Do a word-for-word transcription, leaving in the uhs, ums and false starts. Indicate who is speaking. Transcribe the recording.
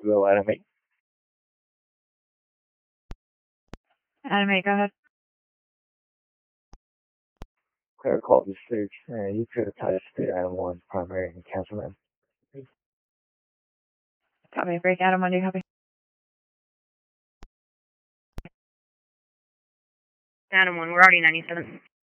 Speaker 1: Will Adam eight.
Speaker 2: Adam eight, go ahead.
Speaker 1: Clear call to search. Uh, you could attach to Adam one's primary and cancel them.
Speaker 2: Copy. Break Adam one, do you copy?
Speaker 3: Adam one, we're already ninety-seven.